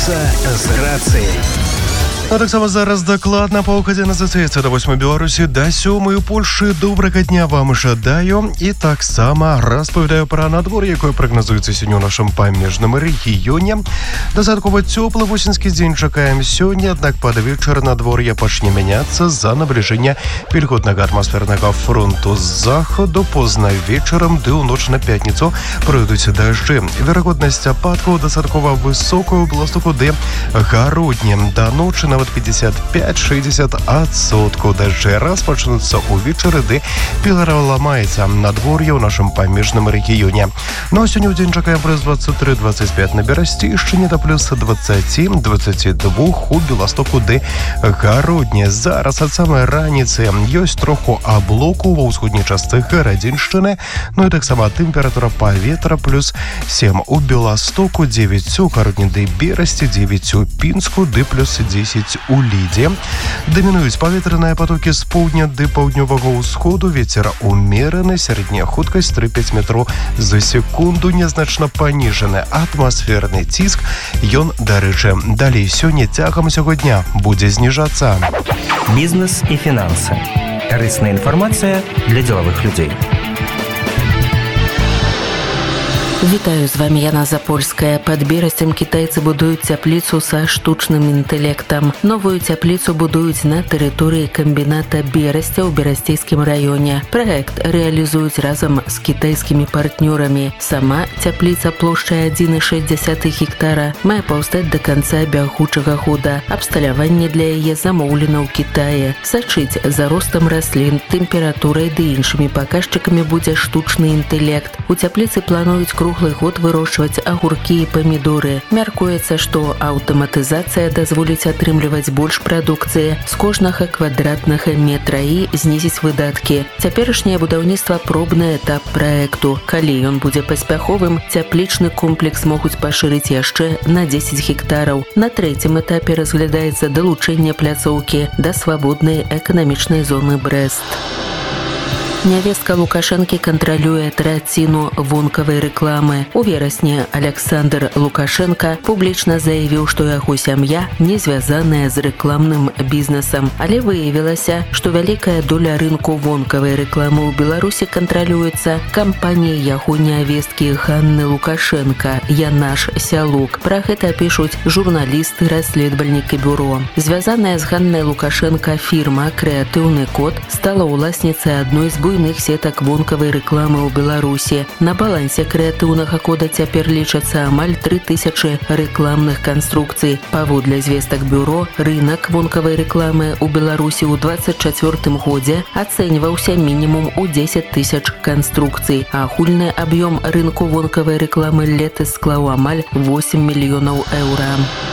Беларуса з рацыяй. А таксама зараз дакладна паўгадзіны застаецца да 8 Беларусі, да 7 Польшы. Добрага дня вам жадаю. І таксама распавядаю пра надвор'е, якое прагназуецца сёння ў нашым памежным рэгіёне. Дастаткова цёплы восеньскі дзень чакаем сёння, аднак пад вечар надвор'е пачне мяняцца з-за набліжэння вільготнага атмасфернага фронту з захаду. Позна вечарам ды ў ноч на пятніцу пройдуць дажджы. Верагоднасць ападкаў дастаткова высокая ў Беластоку ды Гародні. Да ночы нават 55-60% дажджы распачнуцца ўвечары ды пераламаецца надвор'е ў нашым памежным рэгіёне. Ну а сёння ў дзень чакаем плюс 23-25 на Берасцейшчыне да плюс 20-22 у Беластоку ды Гародні. Зараз ад самай раніцы ёсць троху аблоку ва ўсходняй частцы Гарадзіншчыны. Ну і таксама тэмпература паветра плюс 7 у Беластоку, 9 у Гародні ды Берасці, 9 у Пінску ды плюс 10 у Лідзе. Дамінуюць паветраныя патокі з поўдня ды паўднёвага ўсходу. Вецер умераны, сярэдняя хуткасць 3-5 метраў за секунду. Нязначна паніжаны атмасферны ціск. Ён, дарэчы, далей сёння цягам усяго дня будзе зніжацца. Бізнес і фінансы. Карысная інфармацыя для дзелавых людзей. Вітаю, з вами Яна Запольская. Пад Берасцем кітайцы будуюць цяпліцу са штучным інтэлектам. Новую цяпліцу будуюць на тэрыторыі камбіната Берасця ў Берасцейскім раёне. Праект рэалізуюць разам з кітайскімі партнёрамі. Сама цяпліца плошчай 1,6 гектара мае паўстаць да канца бягучага года. Абсталяванне для яе замоўлена ў Кітаі. Сачыць за ростам раслін, тэмпературай ды іншымі паказчыкамі будзе штучны інтэлект. У цяпліцы плануюць круглы год вырошчваць агуркі і памідоры. Мяркуецца, што аўтаматызацыя дазволіць атрымліваць больш прадукцыі з кожнага квадратнага метра і знізіць выдаткі. Цяперашняе будаўніцтва пробны этап праекту. Калі ён будзе паспяховым, цяплічны комплекс могуць пашырыць яшчэ на 10 гектараў. На трэцім этапе разглядаецца далучэнне пляцоўкі да свабоднай эканамічнай зоны Брэст. Нявестка Лукашэнкі кантралюе траціну вонкавай рэкламы. У верасні Александр Лукашенка публічна заявіў, што яго сям'я не звязаная з рэкламным бізнесам. Але выявілася, што вялікая доля рынку вонкавай рэкламы ў Беларусі кантралюецца кампаніяй яго нявесткі Ганны Лукашенка «Янаш Сялук». Пра гэта пішуць журналісты, расследавальнікі бюро. Звязаная з Ганнай Лукашенка фірма «Крэатыўны код» стала ўласніцай адной з буйных сетак вонкавай рэкламы ў Беларусі. На балансе крэатыўнага кода цяпер лічацца амаль 3000 рэкламных канструкцый. Паводле звестак бюро, рынак вонкавай рэкламы ў Беларусі ў 2024 годзе ацэньваўся мінімум у 10 000 канструкцый, а агульны аб'ём рынку вонкавай рэкламы летась склаў амаль 8 мільёнаў еўра.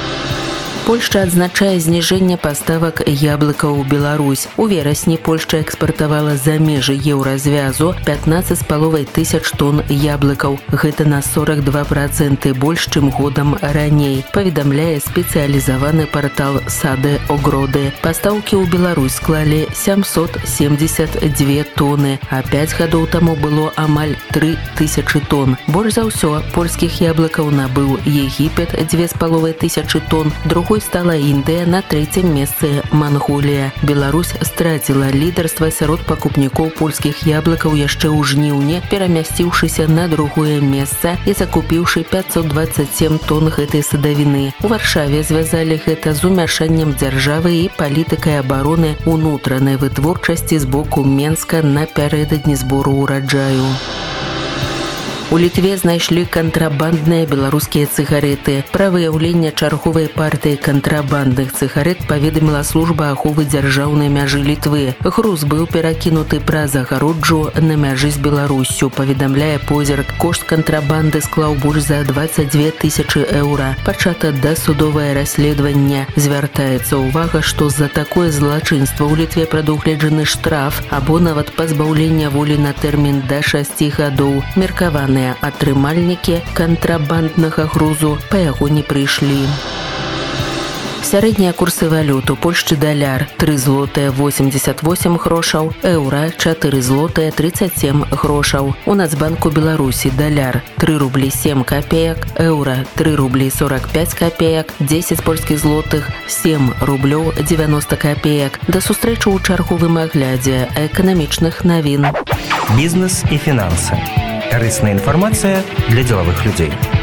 Польшча адзначае зніжэнне паставак яблыкаў у Беларусь. У верасні Польшча экспартавала за межы еўразвязу 15,5 тысяч тонн яблыкаў. Гэта на 42% больш, чым годам раней, паведамляе спецыялізаваны партал «Сады Огроды». Пастаўкі ў Беларусь склалі 772 тонны, а 5 гадоў таму было амаль 3000 тонн. Больш за ўсё польскіх яблыкаў набыў Егіпет 2500 тонн, другой стала Індыя, на трэцім месцы Манголія. Беларусь страціла лідарства сярод пакупнікоў польскіх яблыкаў яшчэ ў жніўні, перамясціўшыся на другое месца і закупіўшы 527 тонн гэтай садавіны. У Варшаве звязалі гэта з умяшаннем дзяржавы і палітыкай абароны ўнутранай вытворчасці з боку Менска напярэдадні збору ўраджаю. У Літве знайшлі кантрабандныя беларускія цыгареты. Пра выяўленне чарговай партыі кантрабандных цыгарет паведаміла служба аховы дзяржаўнай мяжы Літвы. Груз быў перакінуты праз агароджу на мяжы з Беларуссю, паведамляе позірк. Кошт кантрабанды склаў больш за 22 000 еўра. Пачата дасудовае расследаванне. Звяртаецца ўвага, што за такое злачынства ў Літве прадугледжаны штраф або нават пазбаўлення волі на тэрмін да 6 гадоў. Меркаваны атрымальнікі кантрабанднага грузу па яго не прыйшлі. Сярэднія курсы валют у Польшчы даляр 3 злотыя 88 грошаў, еўра 4 злотыя 37 грошаў. У Нацбанку Беларусі даляр 3 рублі 7 копеек, еўра 3 рублі 45 копеек, 10 польскіх злотых 7 рублёў 90 копеек. Да сустрэчы ў чарговым аглядзе эканамічных навін. Бізнес і фінансы. Карысная інфармацыя для дзелавых людзей.